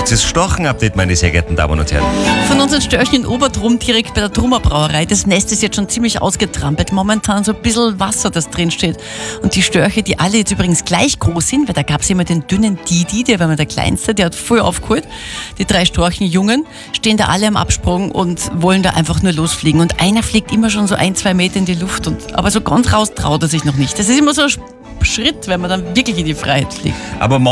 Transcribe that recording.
kurzes Storchen-Update, meine sehr geehrten Damen und Herren. Von unseren Störchen in Obertrum, direkt bei der Trummer Brauerei. Das Nest ist jetzt schon ziemlich ausgetrampelt. Momentan so ein bisschen Wasser, das drin steht. Und die Störche, die alle jetzt übrigens gleich groß sind, weil da gab es immer den dünnen Didi, der war mal der Kleinste, der hat voll aufgeholt. Die 3 Storchenjungen stehen da alle am Absprung und wollen da einfach nur losfliegen. Und einer fliegt immer schon so 1-2 Meter in die Luft. Aber so ganz raus traut er sich noch nicht. Das ist immer so ein Schritt, wenn man dann wirklich in die Freiheit fliegt. Aber